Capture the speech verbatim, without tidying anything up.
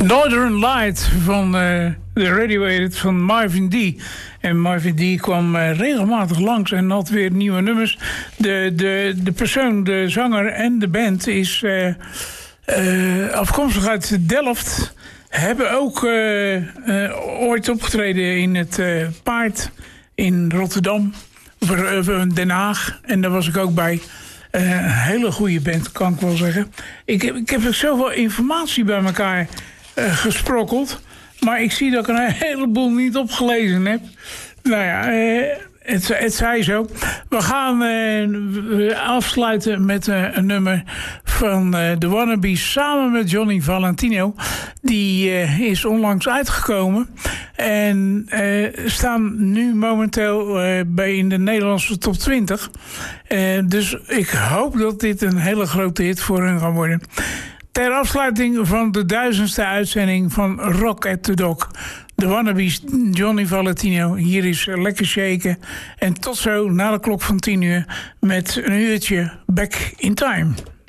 Northern Light van uh, de Radio Edit van Marvin D. En Marvin D kwam uh, regelmatig langs en had weer nieuwe nummers. De, de, de persoon, de zanger en de band is uh, uh, afkomstig uit Delft. Hebben ook uh, uh, ooit opgetreden in het uh, Paard in Rotterdam. Of uh, Den Haag. En daar was ik ook bij. Uh, een hele goede band, kan ik wel zeggen. Ik heb, ik heb zoveel informatie bij elkaar uh, gesprokkeld. Maar ik zie dat ik een heleboel niet opgelezen heb. Nou ja, uh, het, het zij zo. We gaan uh, afsluiten met uh, een nummer van uh, The Wannabes samen met Johnny Valentino. Die uh, is onlangs uitgekomen. En uh, staan nu momenteel uh, bij in de Nederlandse top twintig. Uh, dus ik hoop dat dit een hele grote hit voor hen gaat worden. Ter afsluiting van de duizendste uitzending van Rock at the Dock. De Wannabes, Johnny Valentino. Hier is lekker shaken. En tot zo na de klok van tien uur met een uurtje Back in Time.